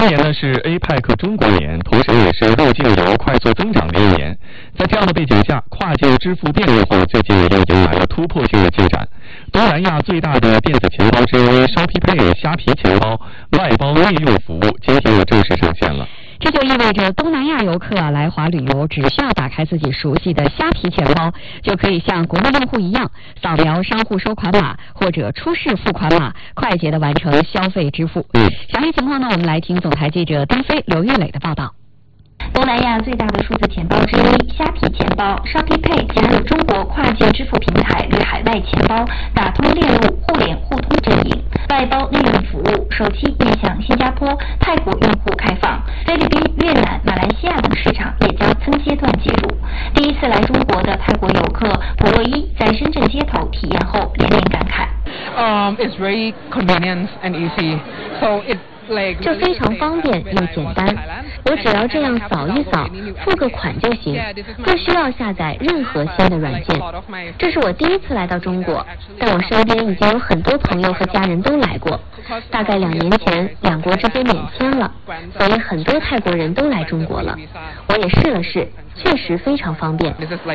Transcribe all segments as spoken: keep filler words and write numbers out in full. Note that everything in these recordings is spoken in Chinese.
年呢是 A P E C 中国年，同时也是入境游快速增长的一年。在这样的背景下，跨境支付便利化最近又迎来了突破性的进展。东南亚最大的电子钱包之一 ShopeePay 虾皮钱包外包内用服务今天又正式上线了。 这就意味着东南亚游客啊来华旅游，只需要打开自己熟悉的虾皮钱包，就可以像国内用户一样扫描商户收款码或者出示付款码，快捷的完成消费支付。 嗯， 详细情况呢，我们来听总台记者丁飞、刘玉磊的报道。 东南亚最大的数字钱包之一虾皮钱包 ShopeePay 加入中国跨境支付平台与海外钱包，打通链路互联互通阵营，外包内用服务首期面向新加坡、泰国用户开放，菲律宾、越南、马来西亚等市场也将分阶段接入。第一次来中国的泰国游客普洛伊在深圳街头体验后连连感慨。 Um, it's very convenient and easy, so it 这非常方便又简单，我只要这样扫一扫，付个款就行，不需要下载任何新的软件。这是我第一次来到中国，但我身边已经有很多朋友和家人都来过。大概两年前，两国之间免签了，所以很多泰国人都来中国了。我也试了试，确实非常方便。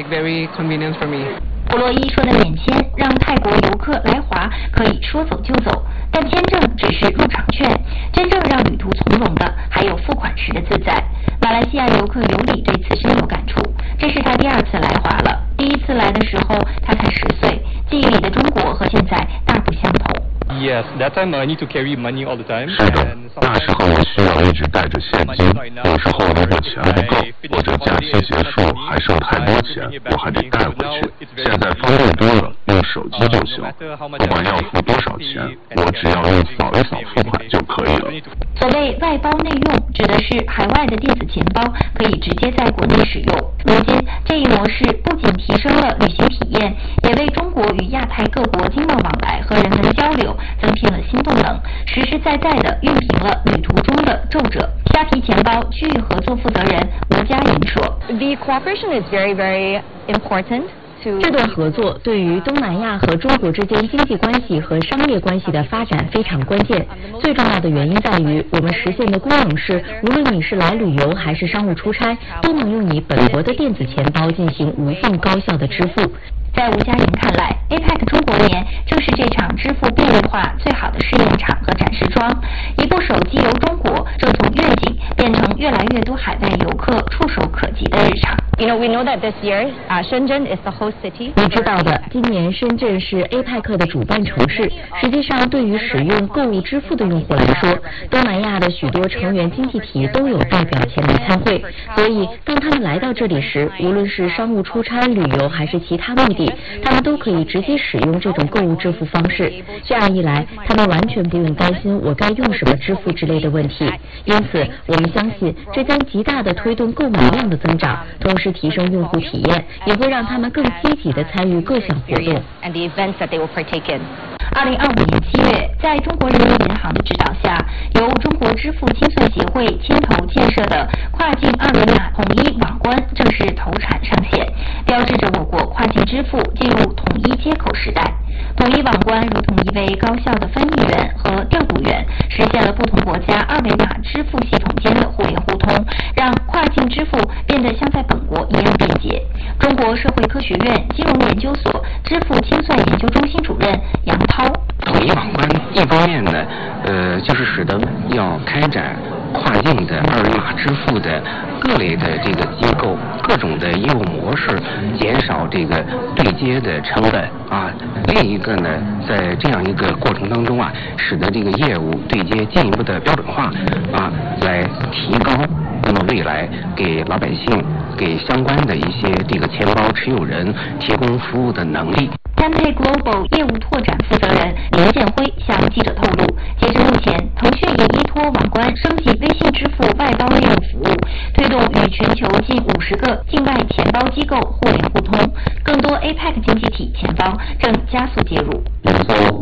普洛伊说的免签让泰国游客来华可以说走就走，但签证只是入场券，真正让旅途从容的还有付款时的自在。马来西亚游客尤里对此深有感触，这是他第二次来华了。第一次来的时候他才十岁，记忆里的中国和现在大不相同。 Yes, that time I need to carry money all the time. 是的，那时候我需要一直带着现金，有时候如果钱不够，或者假期结束还剩太多钱，我还得带回去。现在方便多了，用手机就行，不管要付多少钱，我只要用扫一扫付款就可以了。 所谓外包内用，指的是海外的电子钱包可以直接在国内使用。如今，这一模式不仅提升了旅行体验，也为中国与亚太各国经贸往来和人文交流增添了新动能，实实在在地熨平了旅途中的皱褶。虾皮钱包区域合作负责人吴佳云说 ：“The cooperation is very, very important.” 这段合作对于东南亚和中国之间经济关系和商业关系的发展非常关键。最重要的原因在于，我们实现的功能是，无论你是来旅游还是商务出差，都能用你本国的电子钱包进行无缝高效的支付。 在吴佳云看来 ，A P E C 中国年正是这场支付便利化最好的试验场和展示窗。一部手机游中国，正从愿景变成越来越多海外游客触手可及的日常。 You know, we know that this year, uh, Shenzhen is the host city. 你知道的，今年深圳是 A P E C 的主办城市。实际上，对于使用购物支付的用户来说，东南亚的许多成员经济体都有代表前来参会。所以，当他们来到这里时，无论是商务出差、旅游还是其他目的，他们都可以直接使用这种购物支付方式。这样一来，他们完全不用担心我该用什么支付之类的问题。因此，我们相信这将极大地推动购买量的增长，同时提升用户体验，也会让他们更积极地参与各项活动。 二零二五年七月，在中国人民银行的指导下，由中国支付清算协会牵头建设的跨境二维码统一网关正式投产上线，标志着我国跨境支付进入统一接口时代。统一网关如同一位高效的翻译员和调度员，实现了不同国家二维码支付系统间的互联互通，让跨境支付变得像在本国一样便捷。中国社会科学院金融研究所支付清算研究中心主任杨涛。 统一网关一方面呢，呃，就是使得要开展跨境的二维码支付的各类的这个机构各种的业务模式，减少这个对接的成本啊。另一个呢，在这样一个过程当中啊，使得这个业务对接进一步的标准化啊，来提高那么未来给老百姓、给相关的一些这个钱包持有人提供服务的能力。 Tempay Global 业务拓展负责人林建辉向记者透露，截至目前，腾讯也依托网关升级微信支付外包业务服务，推动与全球近五十个境外钱包机构互联互通，更多 A P E C 经济体钱包正加速接入。 营收